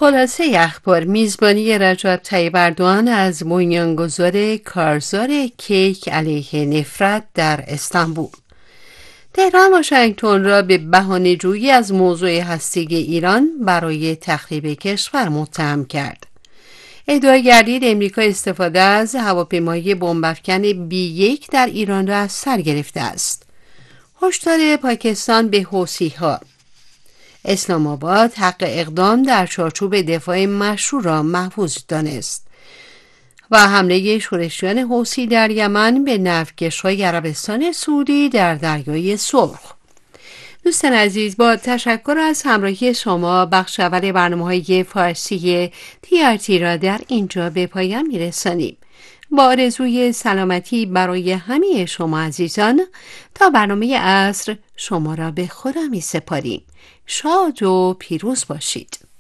خلاصه اخبار: میزبانی رجب طیب اردوغان از بنیانگذار کارزار کیک علیه نفرت در استانبول. تهران واشنگتن را به بهانه‌جویی از موضوع هسته ایران برای تخریب کشور متهم کرد. ادعا گردید امریکا استفاده از هواپیمای بمب‌افکن B-1 در ایران را از سر گرفته است. هشدار پاکستان به حوثی‌ها: اسلام آباد حق اقدام در چارچوب دفاع مشروع را محفوظ دانست. و حمله شورشیان حوثی در یمن به نفتکش‌های عربستان سعودی در دریای سرخ. دوستان عزیز، با تشکر از همراهی شما، بخش اول برنامه‌های فارسی TRT را در اینجا به پایان می‌رسانیم. با آرزوی سلامتی برای همه شما عزیزان، تا برنامه عصر شما را به خدا می‌سپاریم. شاد و پیروز باشید.